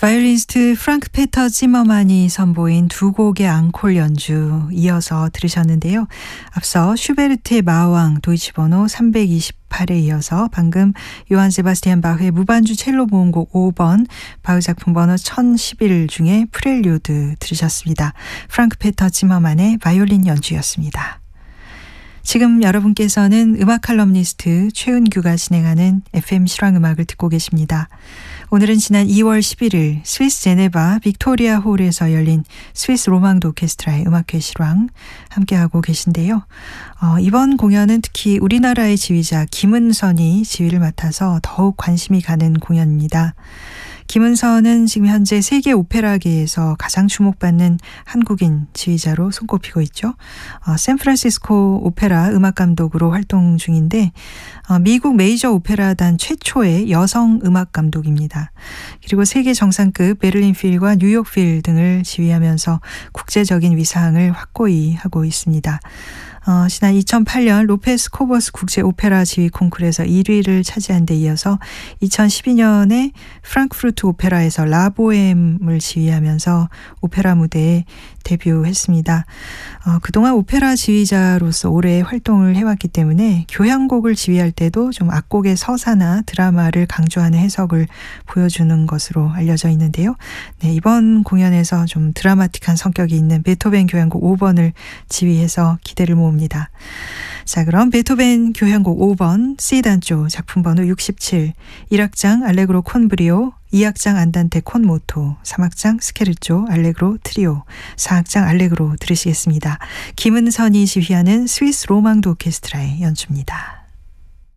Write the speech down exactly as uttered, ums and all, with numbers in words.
바이올리니스트 프랑크 페터 지머만이 선보인 두 곡의 앙콜 연주 이어서 들으셨는데요. 앞서 슈베르트의 마왕 도이치 번호 삼백이십팔에 이어서 방금 요한 세바스티안 바흐의 무반주 첼로 모음곡 오 번 바흐 작품 번호 천십일 중에 프렐류드 들으셨습니다. 프랑크 페터 지머만의 바이올린 연주였습니다. 지금 여러분께서는 음악 칼럼니스트 최은규가 진행하는 에프엠 실황음악을 듣고 계십니다. 오늘은 지난 이월 십일일 스위스 제네바 빅토리아 홀에서 열린 스위스 로망드 오케스트라의 음악회 실황 함께하고 계신데요. 어, 이번 공연은 특히 우리나라의 지휘자 김은선이 지휘를 맡아서 더욱 관심이 가는 공연입니다. 김은선은 지금 현재 세계 오페라계에서 가장 주목받는 한국인 지휘자로 손꼽히고 있죠. 어, 샌프란시스코 오페라 음악감독으로 활동 중인데 어, 미국 메이저 오페라단 최초의 여성 음악감독입니다. 그리고 세계 정상급 베를린 필과 뉴욕 필 등을 지휘하면서 국제적인 위상을 확고히 하고 있습니다. 어, 지난 이천팔 년 로페스 코버스 국제 오페라 지휘 콩쿠르에서 일 위를 차지한 데 이어서 이천십이 년에 프랑크푸르트 오페라에서 라보엠을 지휘하면서 오페라 무대에 데뷔했습니다. 어, 그동안 오페라 지휘자로서 오래 활동을 해왔기 때문에 교향곡을 지휘할 때도 좀 악곡의 서사나 드라마를 강조하는 해석을 보여주는 것으로 알려져 있는데요. 네, 이번 공연에서 좀 드라마틱한 성격이 있는 베토벤 교향곡 오 번을 지휘해서 기대를 모읍니다. 자, 그럼 베토벤 교향곡 오 번 C단조 작품 번호 육십칠, 일 악장 알레그로 콘 브리오, 이 악장 안단테 콘 모토, 삼 악장 스케르초 알레그로 트리오, 사 악장 알레그로 들으시겠습니다. 김은선이 지휘하는 스위스 로망드 오케스트라의 연주입니다.